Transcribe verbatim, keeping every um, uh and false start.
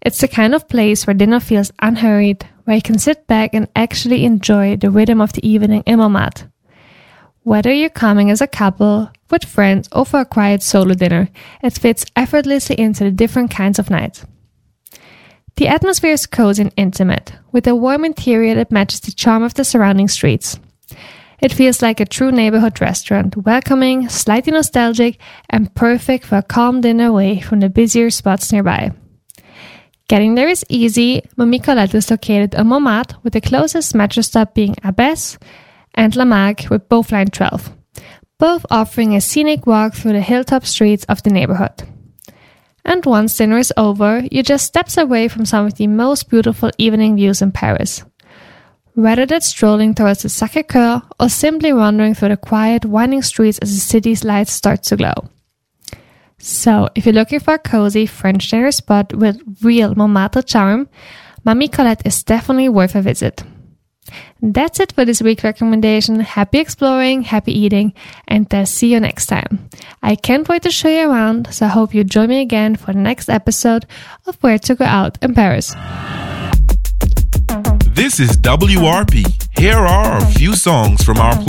It's the kind of place where dinner feels unhurried, where you can sit back and actually enjoy the rhythm of the evening in Montmartre. Whether you're coming as a couple, with friends, or for a quiet solo dinner, it fits effortlessly into the different kinds of nights. The atmosphere is cozy and intimate, with a warm interior that matches the charm of the surrounding streets. It feels like a true neighborhood restaurant, welcoming, slightly nostalgic, and perfect for a calm dinner away from the busier spots nearby. Getting there is easy. Mamie Colette is located on Montmartre, with the closest metro stop being Abbesse and La Marque with both line twelve, both offering a scenic walk through the hilltop streets of the neighborhood. And once dinner is over, you're just steps away from some of the most beautiful evening views in Paris. Whether that's strolling towards the Sacré-Cœur or simply wandering through the quiet, winding streets as the city's lights start to glow. So, if you're looking for a cozy French dinner spot with real Montmartre charm, Mamie Colette is definitely worth a visit. That's it for this week's recommendation. Happy exploring, happy eating, and I'll see you next time. I can't wait to show you around, so I hope you join me again for the next episode of Where to Go Out in Paris. This is W R P. Here are a few songs from our